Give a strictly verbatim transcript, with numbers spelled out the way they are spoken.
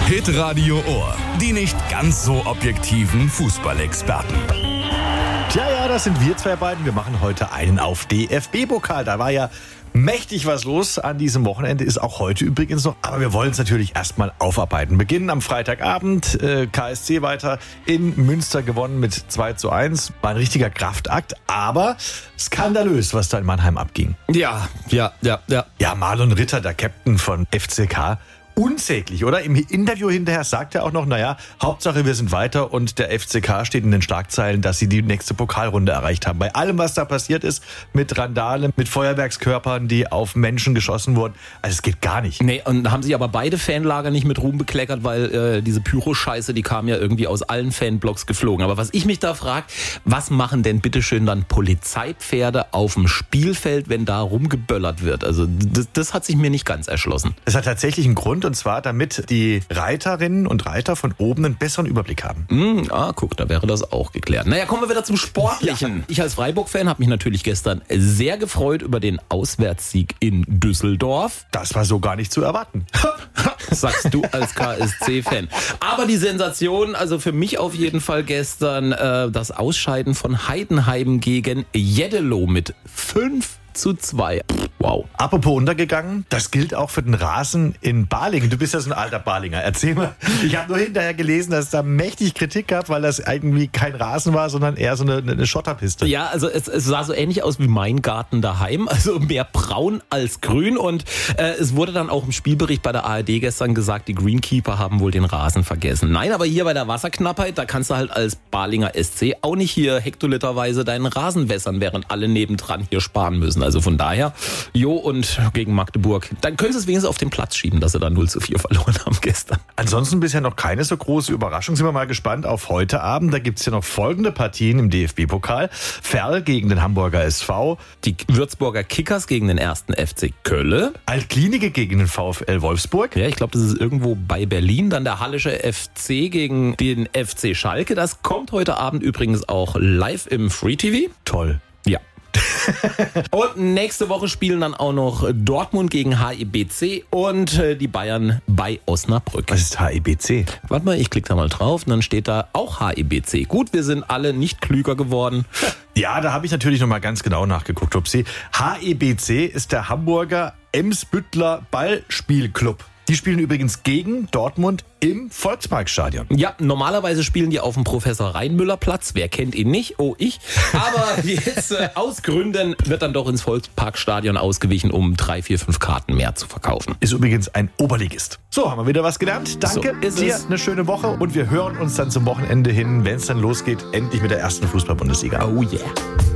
Hitradio Ohr. Die nicht ganz so objektiven Fußballexperten. Tja, ja, das sind wir zwei beiden. Wir machen heute einen auf D F B-Pokal. Da war ja mächtig was los an diesem Wochenende, ist auch heute übrigens noch. Aber wir wollen es natürlich erstmal aufarbeiten. Beginnen am Freitagabend. Äh, K S C weiter in Münster gewonnen mit zwei zu eins. War ein richtiger Kraftakt, aber skandalös, was da in Mannheim abging. Ja, ja, ja, ja. Ja, Marlon Ritter, der Captain von F C K, unsäglich, oder? Im Interview hinterher sagt er auch noch, naja, Hauptsache wir sind weiter und der F C K steht in den Schlagzeilen, dass sie die nächste Pokalrunde erreicht haben. Bei allem, was da passiert ist, mit Randale, mit Feuerwerkskörpern, die auf Menschen geschossen wurden, also es geht gar nicht. Nee, und haben sich aber beide Fanlager nicht mit Ruhm bekleckert, weil äh, diese Pyro-Scheiße, die kam ja irgendwie aus allen Fanblocks geflogen. Aber was ich mich da frage, was machen denn bitteschön dann Polizeipferde auf dem Spielfeld, wenn da rumgeböllert wird? Also das, das hat sich mir nicht ganz erschlossen. Es hat tatsächlich einen Grund, und zwar damit die Reiterinnen und Reiter von oben einen besseren Überblick haben. Mm, ah, guck, da wäre das auch geklärt. Naja, kommen wir wieder zum Sportlichen. Ja. Ich als Freiburg-Fan habe mich natürlich gestern sehr gefreut über den Auswärtssieg in Düsseldorf. Das war so gar nicht zu erwarten. Sagst du als K S C-Fan. Aber die Sensation, also für mich auf jeden Fall gestern, äh, das Ausscheiden von Heidenheim gegen Jeddelo mit fünf zu zwei. Wow. Apropos untergegangen, das gilt auch für den Rasen in Balingen. Du bist ja so ein alter Balinger. Erzähl mal. Ich habe nur hinterher gelesen, dass es da mächtig Kritik gab, weil das irgendwie kein Rasen war, sondern eher so eine, eine Schotterpiste. Ja, also es, es sah so ähnlich aus wie mein Garten daheim. Also mehr braun als grün. Und äh, es wurde dann auch im Spielbericht bei der A R D gestern gesagt, die Greenkeeper haben wohl den Rasen vergessen. Nein, aber hier bei der Wasserknappheit, da kannst du halt als Balinger S C auch nicht hier hektoliterweise deinen Rasen wässern, während alle nebendran hier sparen müssen. Also von daher, jo, und gegen Magdeburg, dann können sie es wenigstens auf den Platz schieben, dass sie da null zu vier verloren haben gestern. Ansonsten bisher noch keine so große Überraschung. Sind wir mal gespannt auf heute Abend. Da gibt es ja noch folgende Partien im D F B-Pokal. Ferl gegen den Hamburger S V. Die Würzburger Kickers gegen den ersten F C Kölle. Altklinike gegen den VfL Wolfsburg. Ja, ich glaube, das ist irgendwo bei Berlin. Dann der Hallische F C gegen den F C Schalke. Das kommt heute Abend übrigens auch live im Free T V. Toll. Ja. Und nächste Woche spielen dann auch noch Dortmund gegen H I B C und die Bayern bei Osnabrück. Was ist H I B C? Warte mal, ich klicke da mal drauf und dann steht da auch H I B C. Gut, wir sind alle nicht klüger geworden. Ja, da habe ich natürlich noch mal ganz genau nachgeguckt, Upsi. H I B C ist der Hamburger Emsbüttler Ballspielclub. Die spielen übrigens gegen Dortmund im Volksparkstadion. Ja, normalerweise spielen die auf dem Professor Reinmüller Platz. Wer kennt ihn nicht? Oh, ich. Aber jetzt äh, aus Gründen wird dann doch ins Volksparkstadion ausgewichen, um drei, vier, fünf Karten mehr zu verkaufen. Ist übrigens ein Oberligist. So, haben wir wieder was gelernt. Danke So ist dir, es. eine schöne Woche und wir hören uns dann zum Wochenende hin, wenn es dann losgeht, endlich mit der ersten Fußball-Bundesliga. Oh yeah.